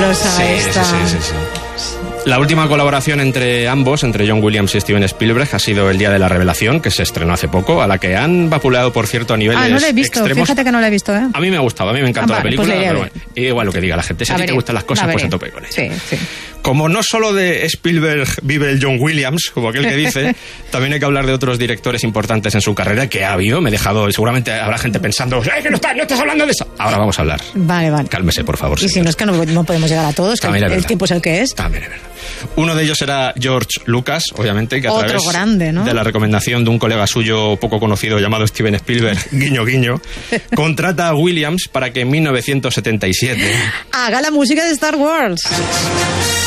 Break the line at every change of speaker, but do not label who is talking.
maravillosa esta.
Sí. La última colaboración entre ambos, entre John Williams y Steven Spielberg, ha sido El Día de la Revelación, que se estrenó hace poco, a la que han vapuleado, por cierto, a niveles
no la he visto,
extremos.
fíjate que no la he visto, ¿eh?
A mí me ha gustado, a mí me encantó la película,
pues
pero bueno, igual lo que diga la gente, si a ti te gustan las cosas, pues a tope con ella.
Sí.
Como no solo de Spielberg vive el John Williams, como aquel que dice, también hay que hablar de otros directores importantes en su carrera, que ha habido, me he dejado, seguramente habrá gente pensando, que no estás hablando de eso! Ahora vamos a hablar.
Vale.
Cálmese, por favor.
Y si no, es que no podemos llegar a todos, que el tiempo es el que es.
También es verdad. Uno de ellos era George Lucas, obviamente, que a
Otro
través
grande, ¿no?
de la recomendación de un colega suyo poco conocido llamado Steven Spielberg, guiño guiño, contrata a Williams para que en 1977
haga la música de Star Wars.